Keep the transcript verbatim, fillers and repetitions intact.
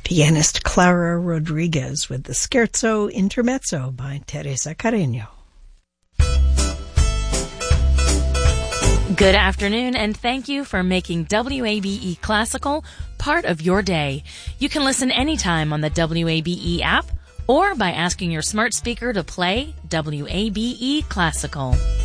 Pianist Clara Rodriguez with the Scherzo Intermezzo by Teresa Carreño. Good afternoon, and thank you for making W A B E Classical part of your day. You can listen anytime on the W A B E app or by asking your smart speaker to play W A B E Classical.